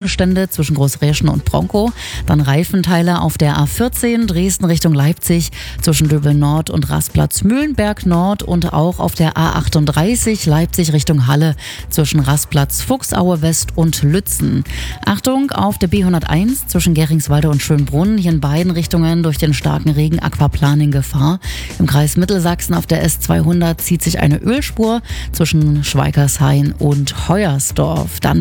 Staubestände zwischen Großräschen und Bronkow. Dann Reifenteile auf der A14 Dresden Richtung Leipzig zwischen Döbeln Nord und Rastplatz Mühlenberg Nord und auch auf der A38 Leipzig Richtung Halle zwischen Rastplatz Fuchsaue West und Lützen. Achtung, auf der B101 zwischen Geringswalde und Schönbrunn, hier in beiden Richtungen durch den starken Regen Aquaplaning Gefahr. Im Kreis Mittelsachsen auf der S200 zieht sich eine Ölspur zwischen Schweikershain und Heuersdorf. Dann